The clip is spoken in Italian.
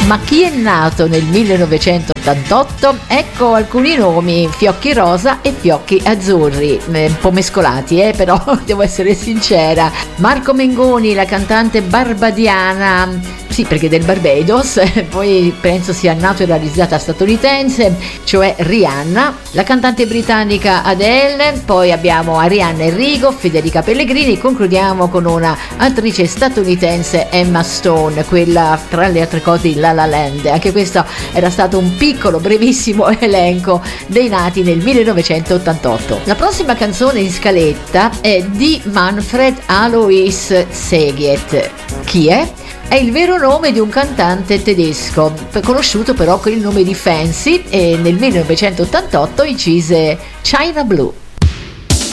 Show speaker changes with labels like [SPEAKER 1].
[SPEAKER 1] Ma chi è nato nel 1988? Ecco alcuni nomi: Fiocchi Rosa e Fiocchi Azzurri, un po' mescolati, però devo essere sincera. Marco Mengoni, la cantante barbadiana, sì, perché del Barbados, poi penso sia nato e realizzata statunitense, cioè Rihanna, la cantante britannica Adele, poi abbiamo Arianna Enrico, Federica Pellegrini, concludiamo con una attrice statunitense, Emma Stone, quella tra le altre cose di La La Land. Anche questo era stato un piccolo brevissimo elenco dei nati nel 1988. La prossima canzone in scaletta è di Manfred Alois Segiet. Chi è? È il vero nome di un cantante tedesco, conosciuto però con il nome di Fancy, e nel 1988 incise China Blue.